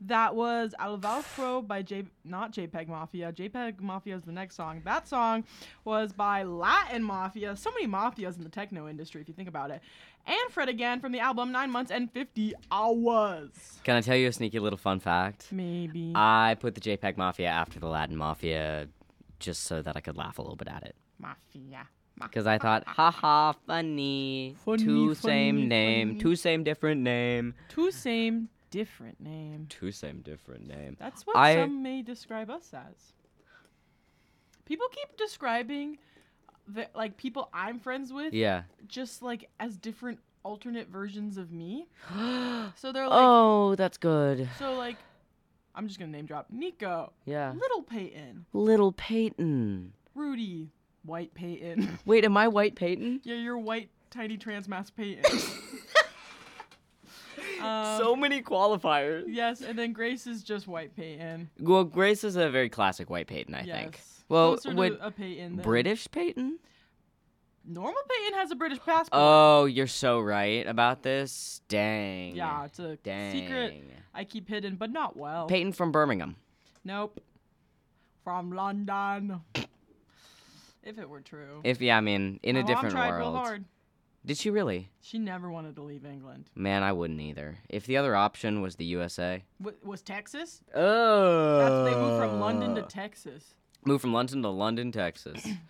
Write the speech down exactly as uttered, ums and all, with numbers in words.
That was Alvaro Pro by J, not JPEG Mafia. JPEG Mafia is the next song. That song was by Latin Mafia. So many mafias in the techno industry, if you think about it. And Fred again from the album Nine Months and Fifty Hours. Can I tell you a sneaky little fun fact? Maybe. I put the JPEG Mafia after the Latin Mafia just so that I could laugh a little bit at it. Mafia. Because I thought, haha, funny. Funny, Two funny, same name. funny. Two same different name. Two same, different name. Two same different name. That's what I- some may describe us as. People keep describing, the, like, people I'm friends with, Yeah. just, like, as different alternate versions of me. So they're like, Oh, that's good. so, like, I'm just going to name drop Nico, Yeah. Little Peyton, Little Peyton. Rudy, White Peyton. Wait, am I White Peyton? Yeah, you're white, tiny trans mass Peyton. um, So many qualifiers. yes, and then Grace is just White Peyton. Well, Grace is a very classic White Peyton, I yes. think. Well, Closer would to a Peyton than- British Peyton? Normal Peyton has a British passport. Oh, you're so right about this. Dang. Yeah, it's a Dang. secret I keep hidden, but not well. Peyton from Birmingham. Nope. From London. If it were true. If yeah, I mean, in My a mom different tried world. real hard. Did she really? She never wanted to leave England. Man, I wouldn't either. If the other option was the U S A. W- was Texas? Oh. That's they moved from London to Texas. Moved from London to London, Texas.